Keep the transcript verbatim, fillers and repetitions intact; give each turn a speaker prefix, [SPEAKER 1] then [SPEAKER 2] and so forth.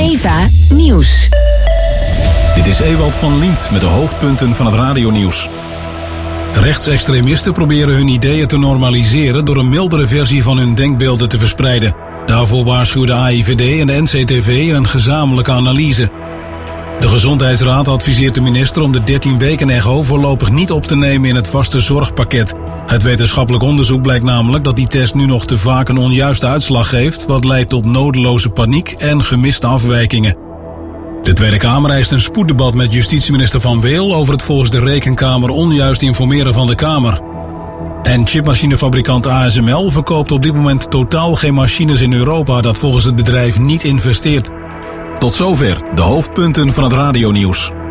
[SPEAKER 1] Eva Nieuws.
[SPEAKER 2] Dit is Ewald van Liemt met de hoofdpunten van het radionieuws. Rechtsextremisten proberen hun ideeën te normaliseren door een mildere versie van hun denkbeelden te verspreiden. Daarvoor waarschuwden A I V D en de N C T V in een gezamenlijke analyse. De Gezondheidsraad adviseert de minister om de dertien weken echo voorlopig niet op te nemen in het vaste zorgpakket. Uit wetenschappelijk onderzoek blijkt namelijk dat die test nu nog te vaak een onjuiste uitslag geeft, wat leidt tot nodeloze paniek en gemiste afwijkingen. De Tweede Kamer eist een spoeddebat met justitieminister Van Weel over het volgens de Rekenkamer onjuist informeren van de Kamer. En chipmachinefabrikant A S M L verkoopt op dit moment totaal geen machines in Europa dat volgens het bedrijf niet investeert. Tot zover de hoofdpunten van het radionieuws.